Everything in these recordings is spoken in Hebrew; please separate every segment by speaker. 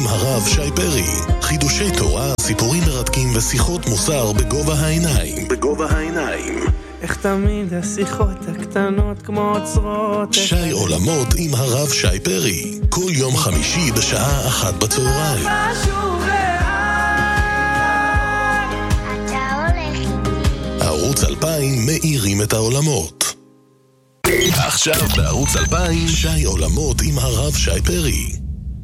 Speaker 1: הרב שי פרי. חידושי תורה, סיפורים מרתקים ושיחות מוסר בגובה העיניים. בגובה העיניים.
Speaker 2: איך תמיד השיחות הקטנות כמו אוצרות.
Speaker 1: שי עולמות עם הרב שי פרי. כל יום חמישי בשעה 1 בצהריים. ערוץ 2000 מאירים את העולמות. עכשיו בערוץ 2000 שי עולמות עם הרב שי פרי.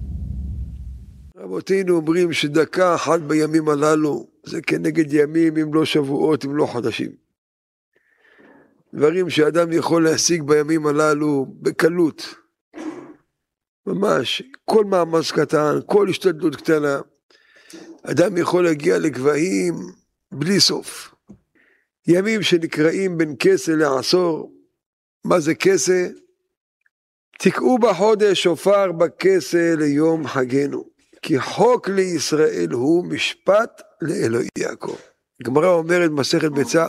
Speaker 3: רבותינו אומרים שדקה אחת בימים הללו זה כנגד ימים, אם לא שבועות, אם לא חודשים. דברים שאדם יכול להשיג בימים הללו בקלות. ממש, כל מאמץ קטן, כל השתדלות קטנה, אדם יכול להגיע לגבהים בלי סוף. ימים שנקראים בין כסה לעשור. מה זה כסה? תקעו בחודש שופר בכסה ליום חגנו, כי חוק לישראל הוא משפט לאלוהי יעקב. הגמרא אומרת מסכת ביצה,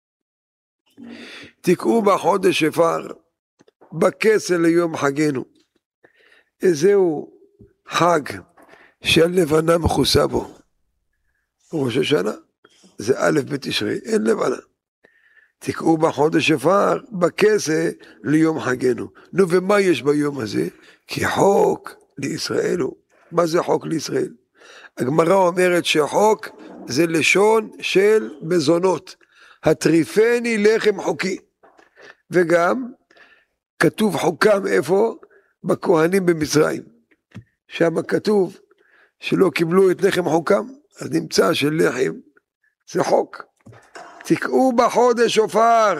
Speaker 3: תקעו בחודש שופר בכסה ליום חגנו. איזהו חג שהלבנה מכוסה בו. ראש השנה זה א' בתשרי, אין לבנה. תקעו בחודש שופר בכסה ליום חגנו. נו, ומה יש ביום הזה? כי חוק לישראל הוא. מה זה חוק לישראל? הגמרא אומרת שחוק זה לשון של מזונות. הטריפני לחם חוקי. וגם כתוב חוקם איפה? בכהנים במצרים. שם כתוב שלא קיבלו את לחם חוקם, אז נמצא של לחם זה חוק. תקעו בחודש שופר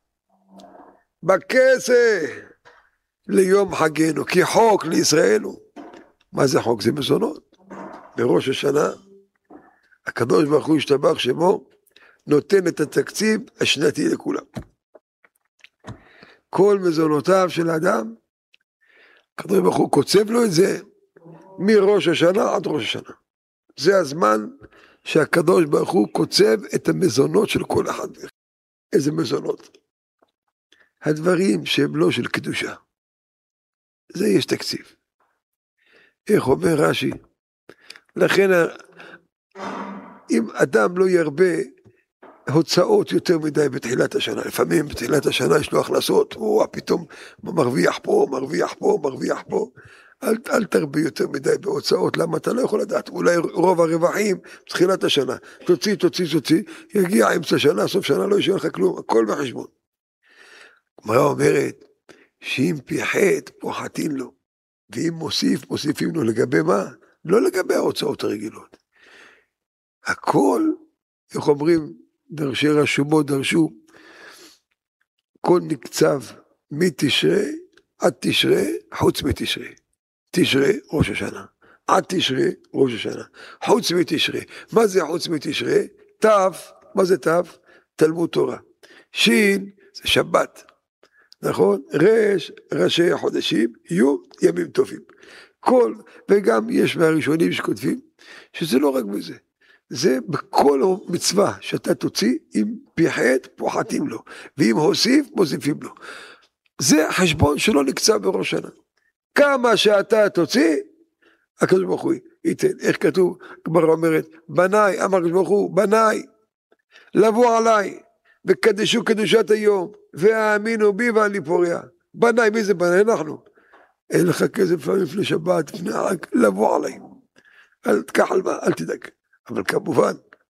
Speaker 3: בכסה ליום חגנו, כי חוק לישראל הוא. מה זה חוק? זה מזונות. בראש השנה הקדוש ברוך הוא ישתבח שמו נותן את התקציב השנתי לכולם. כל מזונותיו של האדם הקדוש ברוך הוא קוצב לו את זה מראש השנה עד ראש השנה. זה הזמן שהקדוש ברוך הוא קוצב את המזונות של כל אחד. איזה מזונות? הדברים שהם לא של קדושה. זה יש תקציב. איך אומר רש"י? לכן אם אדם לא ירבה הוצאות יותר מדי בתחילת השנה, לפעמים בתחילת השנה יש לו הכנסות, הוא פתאום מרוויח פה, מרוויח פה, מרוויח פה, אל תרבה יותר מדי בהוצאות, למה אתה לא יכול לדעת, אולי רוב הרווחים בתחילת השנה, תוציא, יגיע אמצע שנה, סוף שנה לא ישאר לך כלום, הכל בחשבון. הגמרא אומרת, שאם פיחת פוחתין לו, ואם מוסיפים לו לגבי מה? לא לגבי ההוצאות הרגילות. הכל, איך אומרים, דרשי רשומות דרשו, כל נקצב מתשרה עד תשרה, חוץ מתשרה. תשרה, ראש השנה. עד תשרה, ראש השנה. חוץ מתשרה. מה זה חוץ מתשרה? תו, מה זה תו? תלמוד תורה. שין, זה שבת. נכון? ראשי החודשים, יהיו ימים טובים. וגם יש מהראשונים שכותבים, שזה לא רק בזה. זה בכל מצווה שאתה תוציא, אם פיחת, פוחתים לו. ואם הוסיף, מוסיפים לו. זה חשבון שלא נקצב בראש שנה. כמה שאתה תוציא, הקדוש ברוך הוא ייתן. איך כתוב? הגמרא אומרת, בניי, אמר הקדוש ברוך הוא, בניי, לבוא עליי, וקדשו קדושת היום, והאמינו בי ועל לי פוריה. בניי, מי זה בניי? אנחנו. אין לך כסף לפעמים לפני שבת, לפני החג, לבוא עליי. אל תקח הלוואה, אל תדאג. אבל כמובן,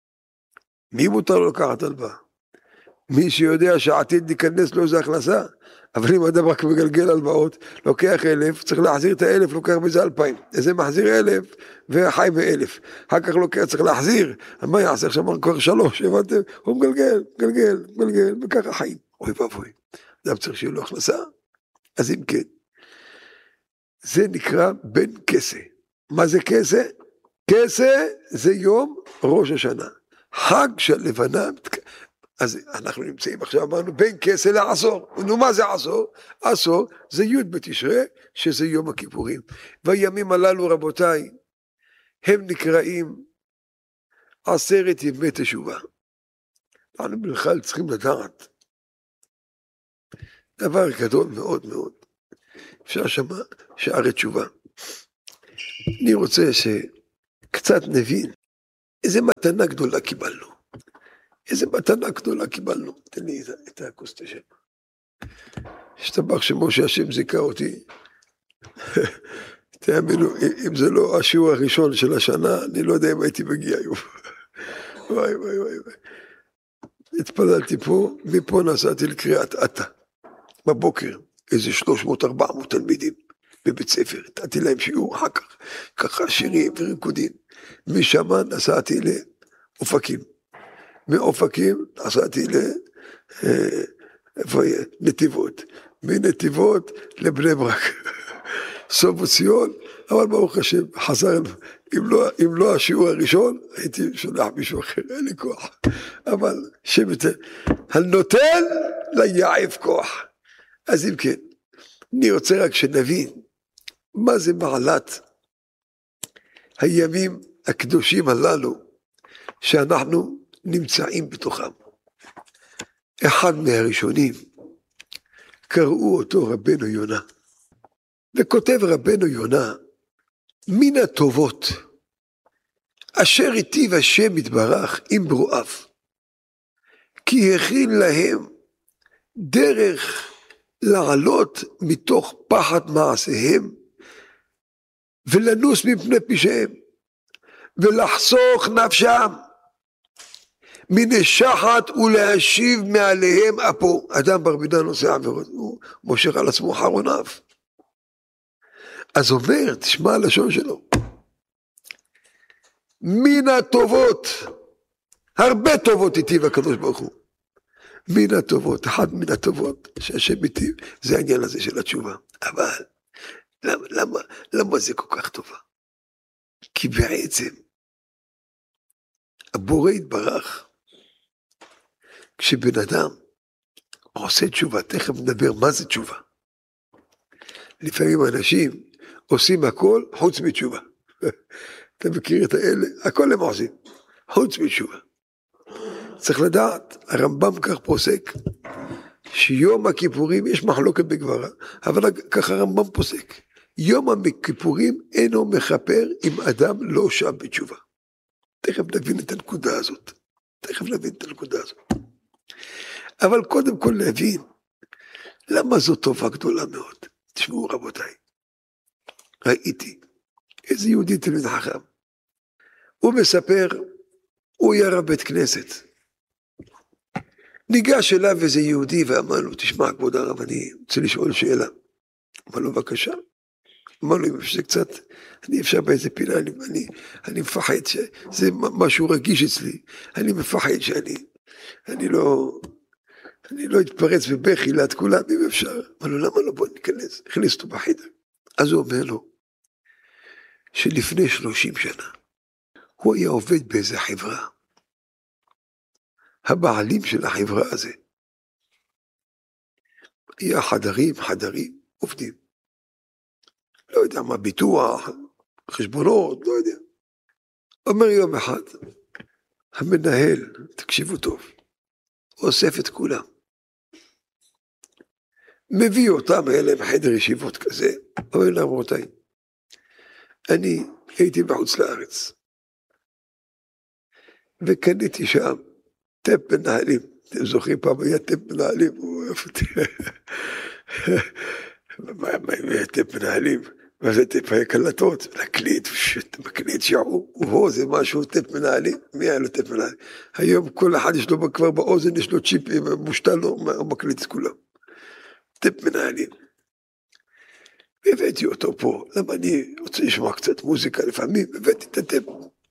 Speaker 3: מי מותר לו לקחת הלוואה? מי שיודע שעתיד להיכנס לו זה הכנסה, אבל אם אדם רק מגלגל הלוואות, לוקח 1,000, צריך להחזיר את 1,000, לוקח מזה 2,000. איזה מחזיר 1,000 וחי ב1,000. אחר כך לוקח, צריך להחזיר. מה יעשה? עכשיו כבר 3, הבנתם? הוא מגלגל, וככה חיים. אוי ואבוי. אדם צריך שיהיה לו הכנסה? אז אם כן, זה נקרא בן כסה. מה זה כסה? כסה זה יום ראש השנה. חג של לבנה. אז אנחנו נמצאים עכשיו, אמרנו, בין כסה לעשור. נו, מה זה עשור? עשור זה י' בתשרה, שזה יום הכיפורים. והימים הללו, רבותיי, הם נקראים 10 ימי תשובה. אנחנו בכלל צריכים לדעת. דבר גדול מאוד מאוד. אפשר שמה שערי תשובה. אני רוצה שקצת נבין איזה מתנה גדולה קיבלנו. איזה מתנה גדולה קיבלנו. תן לי את הכוס תשם. השתבח שמשה השם זיכה אותי. תאמינו, אם זה לא השיעור הראשון של השנה, אני לא יודע אם הייתי מגיע היום. וואי וואי וואי. התפללתי פה, מפה נסעתי לקריאת אתא. בבוקר, איזה 300-400 תלמידים בבית ספר. נתתי להם שיעור אחר כך, ככה שירים וריקודים. משם נסעתי לאופקים. מאופקים נסעתי לנתיבות. מנתיבות לבני ברק. סוף ציון, אבל ברוך השם, חזרנו. אם לא השיעור הראשון, הייתי שולח מישהו אחר, אין לי כוח. אבל הנותן ליעף כוח. אז אם כן, אני רוצה רק שנבין מה זה מעלת הימים הקדושים הללו שאנחנו נמצאים בתוכם. אחד מהראשונים קראו אותו רבנו יונה, וכותב רבנו יונה, מן הטובות אשר היטיב השם יתברך עם ברואיו, כי הכין להם דרך לעלות מתוך פחד מעשיהם, ולנוס מפני פשעיהם, ולחסוך נפשם מנשחת ולהשיב מעליהם אפו. אדם ברמידה נושא עבירות, הוא מושך על עצמו חרוניו. אז אומר, תשמע הלשון שלו, מן הטובות, הרבה טובות היטיב הקדוש ברוך הוא. מן הטובות, אחד מן הטובות שהשם היטיב, זה העניין הזה של התשובה. אבל למה זה כל כך טובה? כי בעצם הבורא יתברך, כשבן אדם עושה תשובה, תכף נדבר מה זה תשובה. לפעמים אנשים עושים הכל חוץ מתשובה. אתה מכיר את האלה? הכל הם עושים, חוץ מתשובה. צריך לדעת, הרמב"ם כך פוסק, שיום הכיפורים, יש מחלוקת בגמרא, אבל ככה הרמב"ם פוסק, יום הכיפורים אינו מכפר אם אדם לא שב בתשובה. תכף נבין את הנקודה הזאת. אבל קודם כל להבין, למה זו טובה גדולה מאוד? תשמעו רבותיי, ראיתי איזה יהודי תלמיד חכם, הוא מספר, הוא ירא בית כנסת, ניגש אליו איזה יהודי ואמר לו, תשמע כבוד הרב, אני רוצה לשאול שאלה. אמר לו בבקשה. אמר לו, אם אפשר קצת, אני אפשר באיזה פינה, אני מפחד שזה משהו רגיש אצלי, אני מפחד אני לא אתפרץ בבכי ליד כולם, אם אפשר. אמר לו, למה לא, בוא ניכנס, הכניס אותו בחדר. אז הוא אומר לו, שלפני 30 שנה, הוא היה עובד באיזה חברה, הבעלים של החברה הזה, היה חדרים, עובדים. לא יודע מה, ביטוח, חשבונות, לא יודע. אומר יום אחד, המנהל, תקשיבו טוב, אוסף את כולם. מביא אותם, היה להם חדר ישיבות כזה, אומר להם רבותיי, אני הייתי בחוץ לארץ, וקניתי שם, טפ מנהלים, אתם זוכרים פעם היה טפ מנהלים, הוא אוהב אותי, מה טפ מנהלים, מה זה טפ היה קלטות, מקליט שעו, זה משהו טפ מנהלים, מי היה לו טפ מנהלים, היום כל אחד יש לו כבר באוזן, יש לו צ'יפ מושתל לו, הוא מקליט את כולם, טפ מנהלים, והבאתי אותו פה, למה אני רוצה לשמוע קצת מוזיקה לפעמים, הבאתי את הטפ,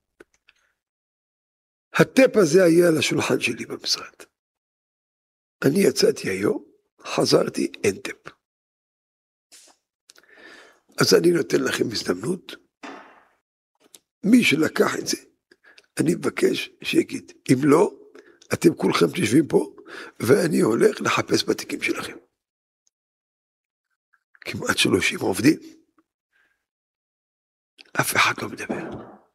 Speaker 3: הטפ הזה היה על השולחן שלי במשרד. אני יצאתי היום, חזרתי, אין טפ. אז אני נותן לכם הזדמנות, מי שלקח את זה, אני מבקש שיגיד, אם לא, אתם כולכם תשבים פה, ואני הולך לחפש בתיקים שלכם. כמעט 30 עובדים. אף אחד לא מדבר.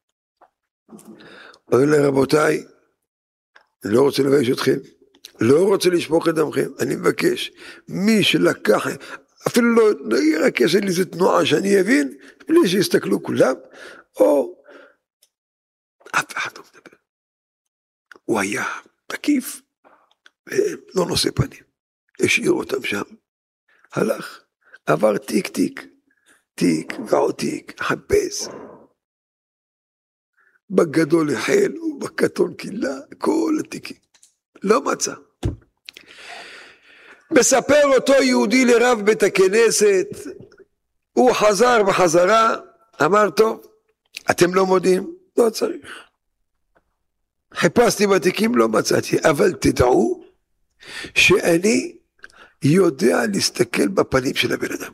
Speaker 3: אומר לי, רבותיי, אני לא רוצה לבייש אתכם, לא רוצה לשפוך את דמכם, אני מבקש, מי שלקח, אפילו לא, רק יש לי איזה תנועה שאני אבין, בלי שיסתכלו כולם, או אף אחד לא מדבר. הוא היה תקיף, ולא נושא פנים. השאיר אותם שם. הלך, עבר תיק תיק, תיק ועוד תיק, חפש. בגדול החל ובקטון קילה, כל התיקים. לא מצא. מספר אותו יהודי לרב בית הכנסת, הוא חזר בחזרה, אמר טוב, אתם לא מודים? לא צריך. חיפשתי בתיקים, לא מצאתי, אבל תדעו שאני יודע להסתכל בפנים של הבן אדם.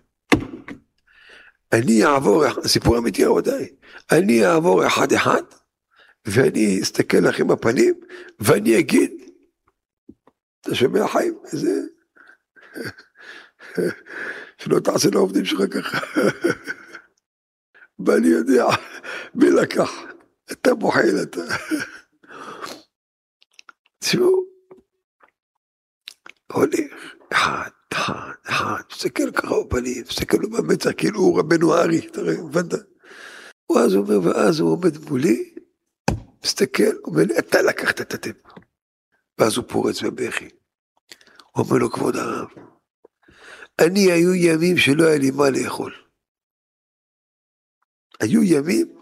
Speaker 3: אני אעבור, סיפור אמיתי רבותיי, אני אעבור אחד אחד, ואני אסתכל לכם בפנים, ואני אגיד, אתה שומע חיים? איזה... שלא תעשה לעובדים שלך ככה. ואני יודע, מי לקח? אתה מוחל, אתה. תשמעו, הולך, אחד, מסתכל ככה בפנים, מסתכל לו במצח, כאילו הוא רבנו הארי, תראה, הבנת? ואז הוא אומר, ואז הוא עומד מולי, מסתכל, אומר לי, אתה לקחת את הטבע. ואז הוא פורץ בבכי. הוא אומר לו, כבוד הרב, אני היו ימים שלא היה לי מה לאכול. היו ימים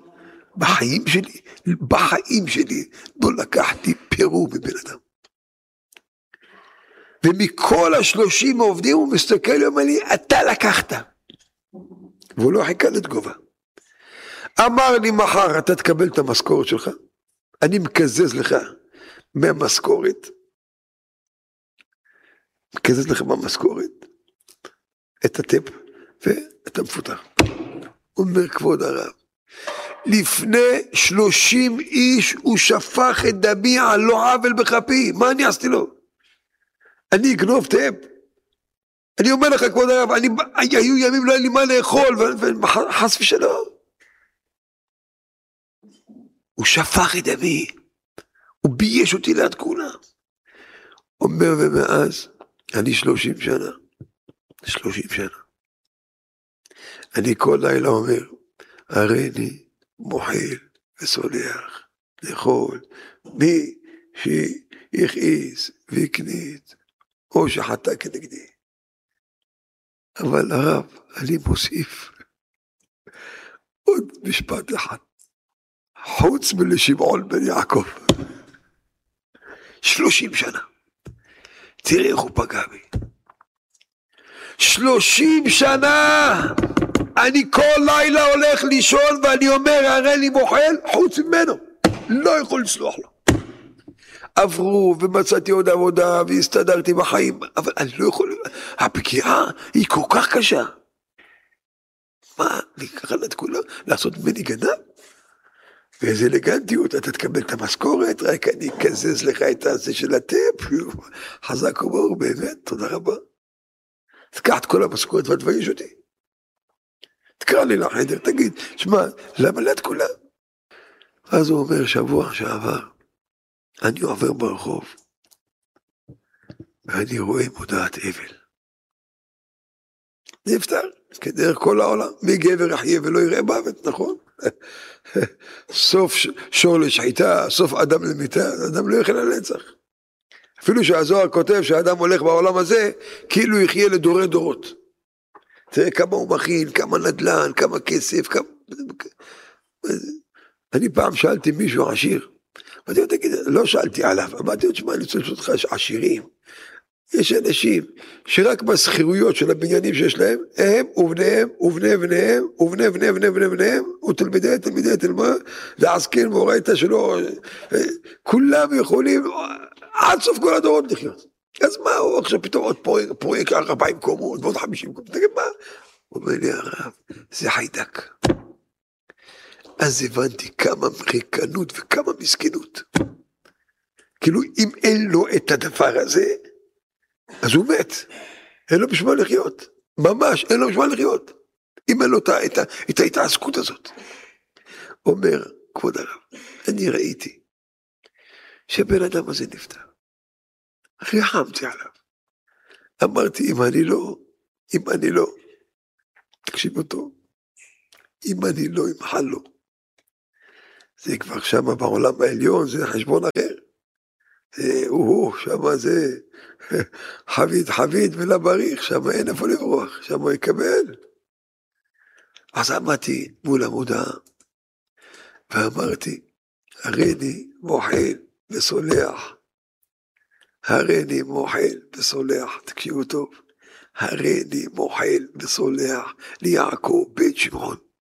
Speaker 3: בחיים שלי, לא לקחתי פירו מבן אדם. ומכל 30 עובדים הוא מסתכל ואומר לי, אתה לקחת. והוא לא חיכה לתגובה. אמר לי מחר, אתה תקבל את המשכורת שלך, אני מקזז לך מהמשכורת, מקזז לך מהמשכורת, את הטפ, ואתה מפוטר. אומר כבוד הרב, לפני 30 איש הוא שפך את דמי על לא עוול בכפי, מה אני עשיתי לו? אני אגנוב טפ. אני אומר לך כבוד הרב, היו ימים לא היה לי מה לאכול, וחס ושלום. הוא שפך את דמי, הוא בייש אותי ליד כולם. אומר ומאז, אני 30 שנה, אני כל לילה אומר, הריני מוחל וסולח לכל מי שיכעיס ויקנית או שחטא כנגדי. אבל הרב, אני מוסיף עוד משפט אחד, חוץ מלשמעון בן יעקב, 30 שנה, תראה איך הוא פגע בי. 30 שנה, אני כל לילה הולך לישון ואני אומר, הרי לי מוחל, חוץ ממנו, לא יכול לסלוח לו. עברו ומצאתי עוד עבודה והסתדרתי בחיים, אבל אני לא יכול, הפגיעה היא כל כך קשה. מה, אני ככה את כולם, לעשות ממני גנב? ואיזה אלגנטיות, אתה תקבל את המשכורת, רק אני אקזז לך את הזה של הטפ, חזק וברוך, באמת, תודה רבה. תקח את כל המשכורת ותבייש אותי. תקרא לי לחדר, תגיד, שמע, למה ליד כולם? אז הוא אומר, שבוע שעבר, אני עובר ברחוב, ואני רואה מודעת אבל. נפטר, כדרך כל העולם, מי גבר יחיה ולא יראה מוות, נכון? סוף שור לשחיטה, סוף אדם למיתה, אדם לא יחיה לנצח. אפילו שהזוהר כותב שהאדם הולך בעולם הזה, כאילו יחיה לדורי דורות. תראה כמה הוא מכין, כמה נדלן, כמה כסף, כמה... אני פעם שאלתי מישהו עשיר, אמרתי לו, תגיד, לא שאלתי עליו, אמרתי לו, תשמע, אני רוצה לשאול אותך עשירים. יש אנשים שרק בסחירויות של הבניינים שיש להם, הם ובניהם, ובני בניהם, ובני בני בני בני בניהם, ותלמידי תלמה, לעסקין ואורייתא שלו, כולם יכולים עד סוף כל הדורות לחיות. אז מה, הוא עכשיו פתאום עוד פרויקט 40 קומות, ועוד 50 קומות, תגיד מה? הוא אומר לי, הרב, זה חיידק. אז הבנתי כמה מחיקנות וכמה מסכנות. כאילו אם אין לו את הדבר הזה, אז הוא מת. אין לו בשביל לחיות. ממש, אין לו בשביל לחיות. אם אין לו את ההתעסקות הזאת. אומר, כבוד הרב, אני ראיתי שבן אדם הזה נפטר. ריחמתי עליו. אמרתי, אם אני לא אם אני לא, תקשיבו טוב, אם אני לא אמחל לו, זה כבר שם בעולם העליון, זה חשבון אחר. שם זה חבית ולבריך, שם אין איפה לברוח, שם הוא יקבל. אז עמדתי מול המודעה, ואמרתי, הריני מוחל וסולח, הריני מוחל וסולח, תקשיבו טוב, הריני מוחל וסולח ליעקב בן שמעון.